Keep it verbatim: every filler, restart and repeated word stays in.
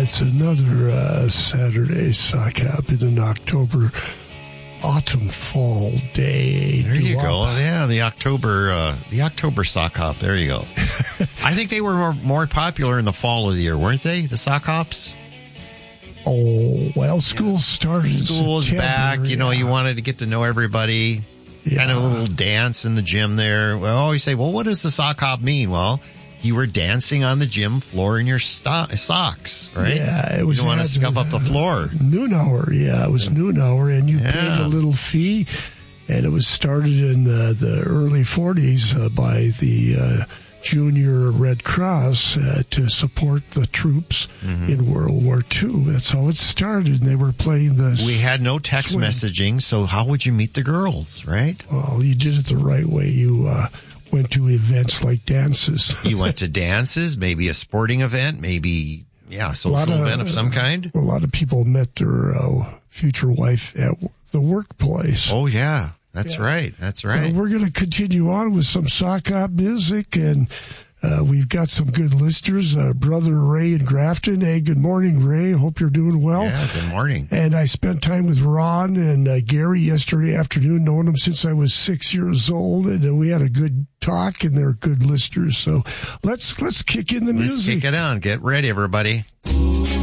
it's another uh, Saturday sock hop in an October autumn fall day. There you Do-wop. go. Yeah, the October uh, the October sock hop. There you go. I think they were more, more popular in the fall of the year, weren't they? The sock hops. Oh, well, school yeah. started. School is back. You know, yeah. you wanted to get to know everybody. Yeah. Kind of a little dance in the gym there. We always say, well, what does the sock hop mean? Well, you were dancing on the gym floor in your sto- socks, right? Yeah, it was. You don't want to scuff up the floor. Noon hour, yeah, it was noon hour, and you yeah. paid a little fee, and it was started in uh, the early forties uh, by the uh, Junior Red Cross uh, to support the troops mm-hmm. in World War Two. That's how it started, and they were playing the. We had no text swing. messaging, so how would you meet the girls, right? Well, you did it the right way. You. Uh, went to events like dances. You went to dances, maybe a sporting event, maybe, yeah, a social a event of, of some kind? A lot of people met their uh, future wife at the workplace. Oh, yeah. That's yeah. right. That's right. Uh, we're going to continue on with some sock hop music, and uh, we've got some good listeners. Uh, Brother Ray in Grafton. Hey, good morning, Ray. Hope you're doing well. Yeah, good morning. And I spent time with Ron and uh, Gary yesterday afternoon, knowing them since I was six years old, and uh, we had a good talk, and they're good listeners. So let's let's kick in the let's music. Let's kick it on. Get ready, everybody.